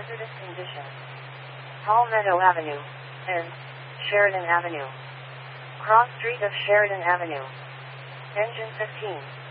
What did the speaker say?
hazardous condition. Palmetto Avenue and Sheridan Avenue. Cross street of Sheridan Avenue. Engine 15.